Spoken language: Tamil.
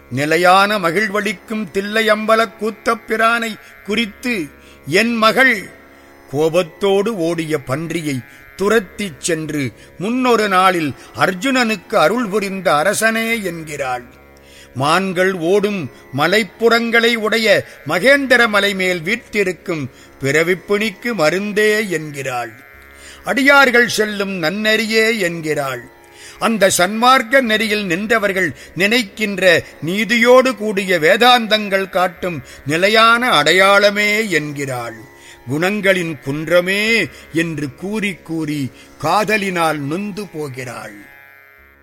நிலையான மகிழ்வளிக்கும் தில்லையம்பலக் கூத்தப் பிரானை குறித்து என் மகள் கோபத்தோடு ஓடிய பன்றியை துரத்திச் சென்று முன்னொரு நாளில் அர்ஜுனனுக்கு அருள் புரிந்த அரசனே என்கிறாள். மான்கள் ஓடும் மலைப்புறங்களை உடைய மகேந்திர மலை மேல் வீற்றிருக்கும் பிறவிப்பிணிக்கு மருந்தே என்கிறாள். அடியார்கள் செல்லும் நன்னெறியே என்கிறாள். அந்த சன்மார்க்க நெறியில் நின்றவர்கள் நினைக்கின்ற நீதியோடு கூடிய வேதாந்தங்கள் காட்டும் நிலையான அடையாளமே என்கிறாள். குணங்களின் குன்றமே என்று கூறி கூறி காதலினால் நொந்து போகிறாள்.